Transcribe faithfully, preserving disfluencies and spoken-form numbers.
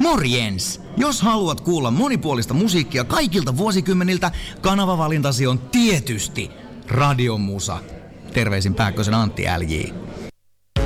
Morjens! Jos haluat kuulla monipuolista musiikkia kaikilta vuosikymmeniltä, kanavavalintasi on tietysti Radio Musa. Terveisin Pääkkösen Antti L J.